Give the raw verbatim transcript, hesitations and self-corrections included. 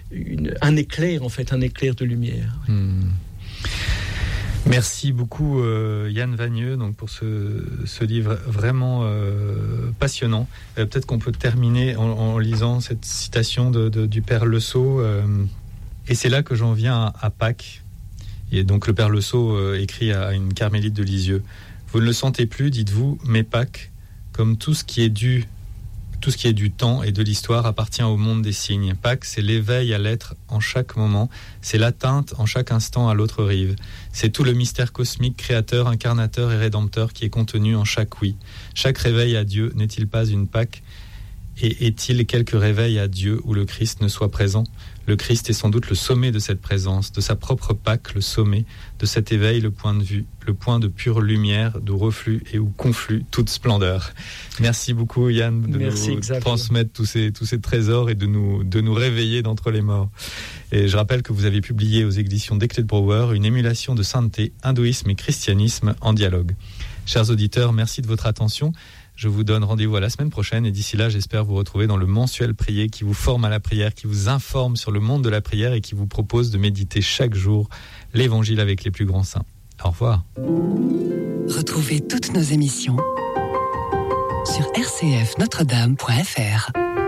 une, un éclair, en fait, un éclair de lumière. Mmh. Merci beaucoup euh, Yann Vagneux donc pour ce, ce livre vraiment euh, passionnant. Euh, peut-être qu'on peut terminer en, en lisant cette citation de, de, du Père Le Sceau. Euh, et c'est là que j'en viens à, à Pâques. Et donc le Père Le Sceau euh, écrit à une carmélite de Lisieux. Vous ne le sentez plus, dites-vous, mais Pâques, comme tout ce qui est dû, tout ce qui est du temps et de l'histoire appartient au monde des signes. Pâques, c'est l'éveil à l'être en chaque moment, c'est l'atteinte en chaque instant à l'autre rive. C'est tout le mystère cosmique, créateur, incarnateur et rédempteur qui est contenu en chaque oui. Chaque réveil à Dieu n'est-il pas une Pâques ? Et est-il quelque réveil à Dieu où le Christ ne soit présent ? Le Christ est sans doute le sommet de cette présence, de sa propre Pâque, le sommet, de cet éveil, le point de vue, le point de pure lumière, d'où reflue et où conflue toute splendeur. Merci beaucoup Yann de Merci, nous Xavier. transmettre tous ces, tous ces trésors et de nous, de nous réveiller d'entre les morts. Et je rappelle que vous avez publié aux éditions Declet Brouwer une émulation de sainteté, hindouisme et christianisme en dialogue. Chers auditeurs, merci de votre attention. Je vous donne rendez-vous à la semaine prochaine et d'ici là, j'espère vous retrouver dans le mensuel prier qui vous forme à la prière, qui vous informe sur le monde de la prière et qui vous propose de méditer chaque jour l'évangile avec les plus grands saints. Au revoir. Retrouvez toutes nos émissions sur r c f notre dame point f r.